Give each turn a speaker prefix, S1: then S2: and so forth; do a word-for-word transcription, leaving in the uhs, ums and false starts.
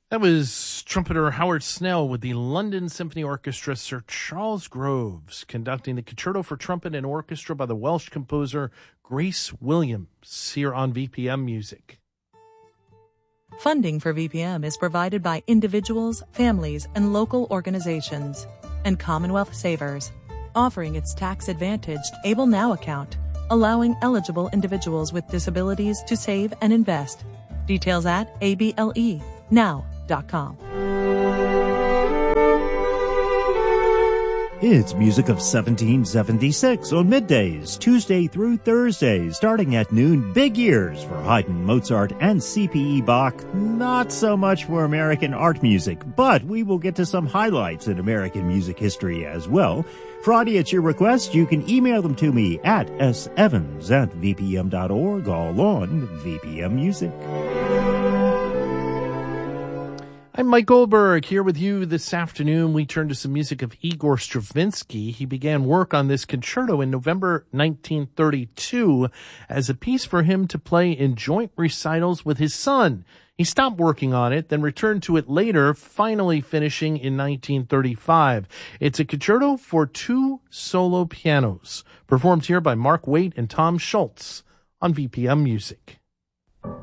S1: That was trumpeter Howard Snell with the London Symphony Orchestra, Sir Charles Groves, conducting the Concerto for Trumpet and Orchestra by the Welsh composer Grace Williams, here on V P M Music.
S2: Funding for V P M is provided by individuals, families, and local organizations, and Commonwealth Savers, offering its tax-advantaged Able Now account, allowing eligible individuals with disabilities to save and invest. Details at A B L E now dot com.
S3: It's music of seventeen seventy-six on middays, Tuesday through Thursday, starting at noon. Big years for Haydn, Mozart, and C P E Bach. Not so much for American art music, but we will get to some highlights in American music history as well. Friday, at your request, you can email them to me at s evans at v p m dot org, all on V P M Music.
S1: I'm Mike Goldberg here with you this afternoon. We turn to some music of Igor Stravinsky. He began work on this concerto in November nineteen thirty-two as a piece for him to play in joint recitals with his son. He stopped working on it, then returned to it later, finally finishing in nineteen thirty-five. It's a concerto for two solo pianos, performed here by Mark Waite and Tom Schultz on V P M Music.